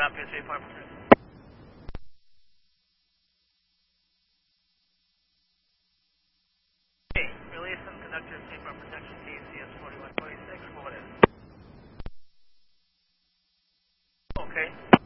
Copy, safe harbor. Okay, release and conductor safe harbor protection TCS 4126, forward it. Okay.